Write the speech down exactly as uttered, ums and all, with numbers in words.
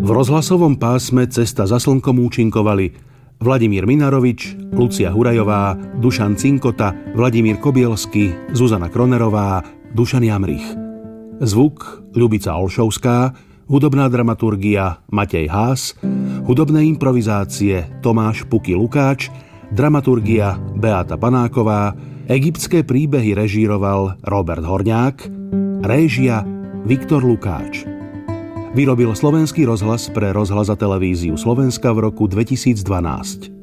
V rozhlasovom pásme Cesta za slnkom účinkovali Vladimír Minarovič, Lucia Hurajová, Dušan Cinkota, Vladimír Kobielsky, Zuzana Kronerová, Dušan Jamrich. Zvuk Ľubica Olšovská, hudobná dramaturgia Matej Haas, hudobné improvizácie Tomáš Puky Lukáč, dramaturgia Beata Panáková, egyptské príbehy režíroval Robert Horňák, réžia Viktor Lukáč. Vyrobil Slovenský rozhlas pre Rozhlas a televíziu Slovenska v roku dvetisícdvanásť.